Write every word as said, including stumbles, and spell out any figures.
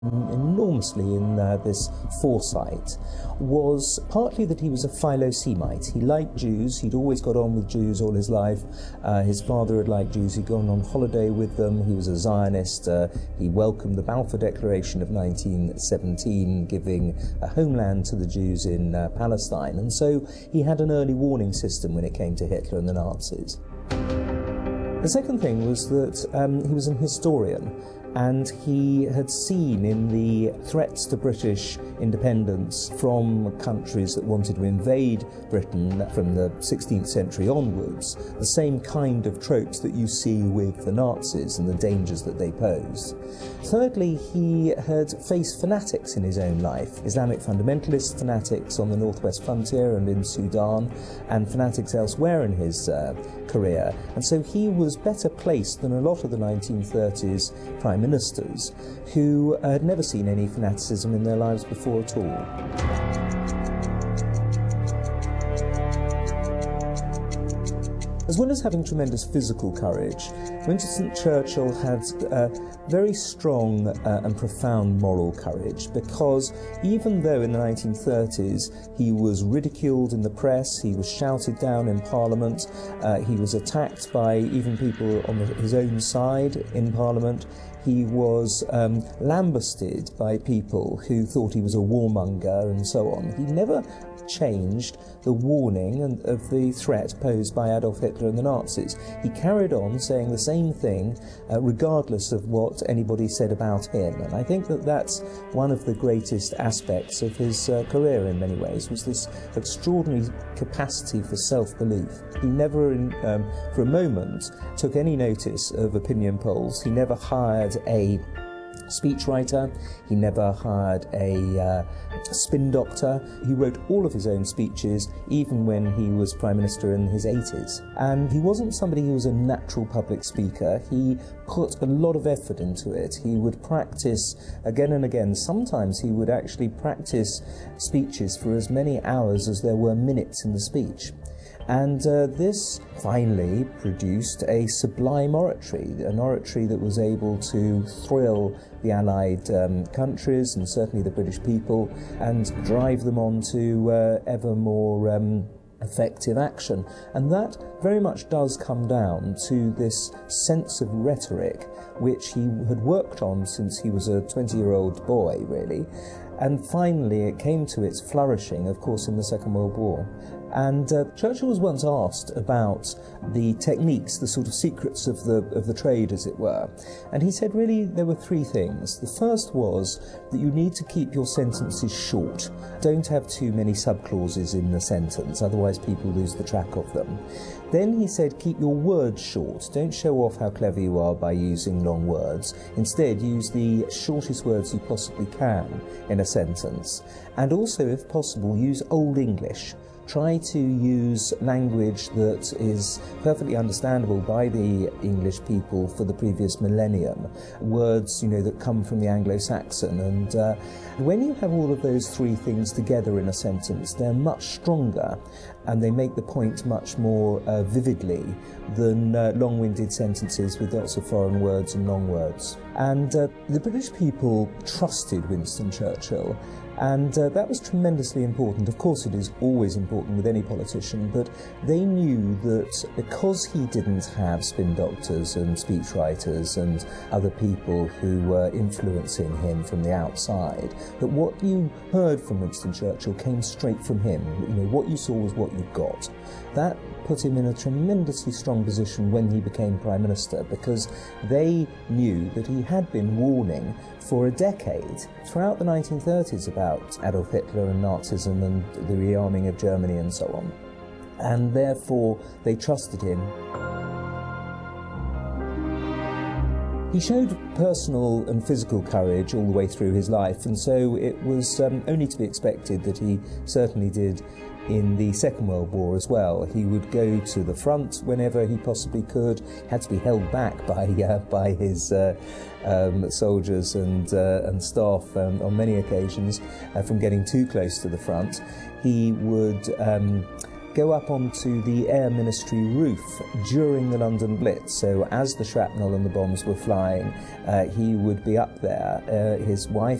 enormously in uh, this foresight was partly that he was a Philosemite. He liked Jews. He'd always got on with Jews all his life. Uh, his father had liked Jews. He'd gone on holiday with them. He was a Zionist. Uh, he welcomed the Balfour Declaration of nineteen seventeen, giving a homeland to the Jews in uh, Palestine. And so he had an early warning system when it came to Hitler and the Nazis. The second thing was that um, he was an historian, and he had seen in the threats to British independence from countries that wanted to invade Britain from the sixteenth century onwards the same kind of tropes that you see with the Nazis and the dangers that they posed. Thirdly, he had faced fanatics in his own life, Islamic fundamentalist fanatics on the northwest frontier and in Sudan, and fanatics elsewhere in his uh, career, and so he was better placed than a lot of the nineteen thirties prime ministers who had never seen any fanaticism in their lives before at all. As well as having tremendous physical courage, Winston Churchill had uh, very strong uh, and profound moral courage, because even though in the nineteen thirties he was ridiculed in the press, he was shouted down in Parliament, uh, he was attacked by even people on the, his own side in Parliament, he was um, lambasted by people who thought he was a warmonger and so on. He never changed the warning and of the threat posed by Adolf Hitler and the Nazis. He carried on saying the same thing uh, regardless of what anybody said about him, and I think that that's one of the greatest aspects of his uh, career in many ways, was this extraordinary capacity for self-belief. He never in, um, for a moment took any notice of opinion polls. He never hired a speechwriter, he never hired a uh, spin doctor. He wrote all of his own speeches, even when he was Prime Minister in his eighties. And he wasn't somebody who was a natural public speaker. He put a lot of effort into it. He would practice again and again. Sometimes he would actually practice speeches for as many hours as there were minutes in the speech. And uh, this finally produced a sublime oratory, an oratory that was able to thrill the Allied um, countries and certainly the British people and drive them on to uh, ever more um, effective action. And that very much does come down to this sense of rhetoric which he had worked on since he was a twenty-year-old boy, really. And finally it came to its flourishing, of course, in the Second World War. And uh, Churchill was once asked about the techniques, the sort of secrets of the, of the trade, as it were. And he said really there were three things. The first was that you need to keep your sentences short. Don't have too many subclauses in the sentence, otherwise people lose the track of them. Then he said keep your words short. Don't show off how clever you are by using long words. Instead, use the shortest words you possibly can in a sentence. And also, if possible, use Old English. Try to use language that is perfectly understandable by the English people for the previous millennium. Words, you know, that come from the Anglo-Saxon. And uh, when you have all of those three things together in a sentence, they're much stronger and they make the point much more uh, vividly than uh, long-winded sentences with lots of foreign words and long words. And uh, the British people trusted Winston Churchill. And uh, that was tremendously important. Of course, it is always important with any politician, but they knew that because he didn't have spin doctors and speechwriters and other people who were influencing him from the outside, that what you heard from Winston Churchill came straight from him. You know, what you saw was what you got. That put him in a tremendously strong position when he became Prime Minister, because they knew that he had been warning for a decade throughout the nineteen thirties about Adolf Hitler and Nazism and the rearming of Germany and so on. And therefore they trusted him. He showed personal and physical courage all the way through his life, and so it was um, only to be expected that he certainly did in the Second World War as well. He would go to the front whenever he possibly could, had to be held back by uh, by his uh, um, soldiers and, uh, and staff um, on many occasions uh, from getting too close to the front. He would um, go up onto the Air Ministry roof during the London Blitz. So as the shrapnel and the bombs were flying, uh, he would be up there. Uh, his wife